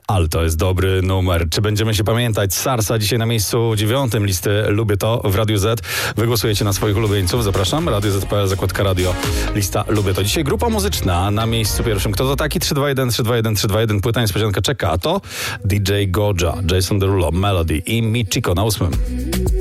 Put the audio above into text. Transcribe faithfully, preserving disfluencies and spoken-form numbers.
Ale to jest dobry numer. Czy będziemy się pamiętać? Sarsa dzisiaj na miejscu dziewiątym listy Lubię to w Radiu Z. Wygłosujecie na swoich ulubieńców. Zapraszam. Radio Z kropka pe el, zakładka radio. Lista Lubię to. Dzisiaj grupa muzyczna na miejscu pierwszym. Kto to taki? trzy dwa jeden, trzy dwa jeden, trzy dwa jeden. Płyta niespodzianka czeka. A to D J Goja, Jason Derulo, Melody i Michiko na ósmym.